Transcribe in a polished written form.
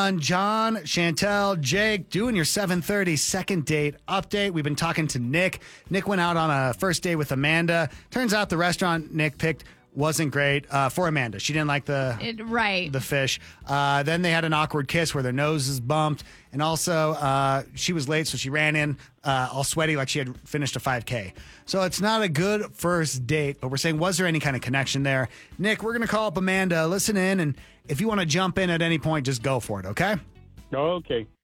John, Chantel, Jake, doing your 7:30 second date update. We've been talking to Nick. Nick went out on a first date with Amanda. Turns out the restaurant Nick picked wasn't great for Amanda. She didn't like the fish. Then they had an awkward kiss where their noses bumped. And also, she was late, so she ran in all sweaty like she had finished a 5K. So it's not a good first date, but we're saying, was there any kind of connection there? Nick, we're going to call up Amanda. Listen in, and if you want to jump in at any point, just go for it, okay? Okay.